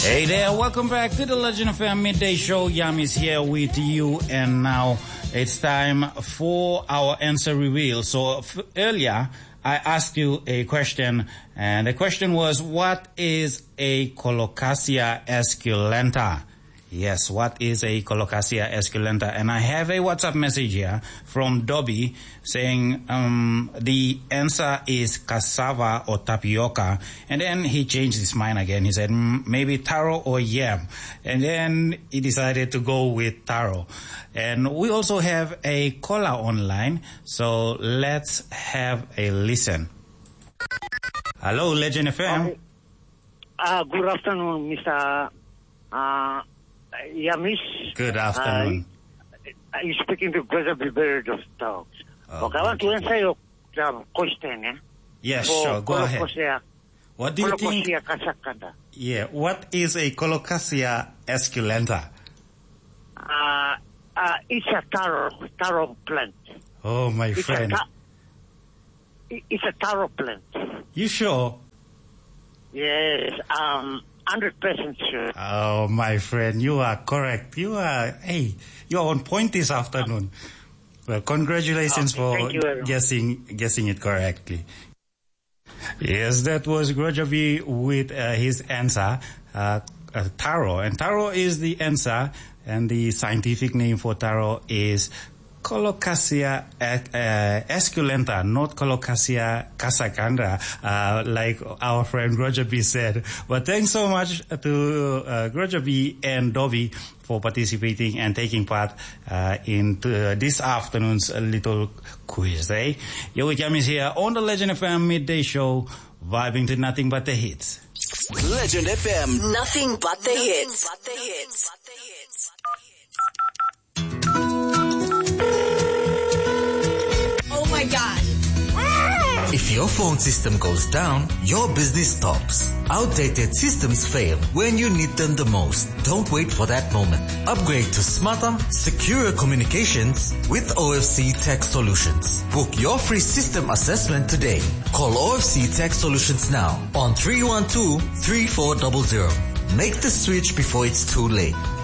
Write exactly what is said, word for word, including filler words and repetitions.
Hey there, welcome back to the Legend F M Midday Show. Yam is here with you, and now it's time for our answer reveal. So f- earlier, I asked you a question, and the question was, what is a Colocasia esculenta? Yes, what is a Colocasia esculenta? And I have a WhatsApp message here from Dobby saying um, the answer is cassava or tapioca. And then he changed his mind again. He said mm, maybe taro or yam. And then he decided to go with taro. And we also have a caller online. So let's have a listen. Hello, Legend F M. Okay. Uh, good afternoon, Mister Uh, Yamis. Good afternoon. Uh, you're speaking to Gregory Bird of Talks. Oh, okay, I want to answer your uh, question. Eh? Yes, For sure. Go ahead. Colocasia, What do you think? Colocasia casacanda. Yeah. What is a Colocasia esculenta? Uh, uh, it's a taro, taro plant. Oh, my It's friend. A ta- it's a taro plant. You sure? Yes, um, one hundred percent sure. Oh, my friend, you are correct. You are, hey, you are on point this afternoon. Well, congratulations Okay, thank you very for much. guessing guessing it correctly. Yes, that was Grojavi with uh, his answer, uh, uh, taro. And taro is the answer, and the scientific name for taro is Colocasia uh, esculenta, not Colocasia casacanda, uh, like our friend Roger B said. But thanks so much to uh, Roger B and Dobby for participating and taking part uh, in uh, this afternoon's little quiz. Eh? Yo, Yam is here on the Legend F M Midday Show, vibing to nothing but the hits. Legend F M. Nothing but the hits. But the hits. Oh my God. If your phone system goes down, your business stops. Outdated systems fail when you need them the most. Don't wait for that moment. Upgrade to smarter, secure communications with O F C Tech Solutions. Book your free system assessment today. Call O F C Tech Solutions now on three one two, three four zero zero. Make the switch before it's too late.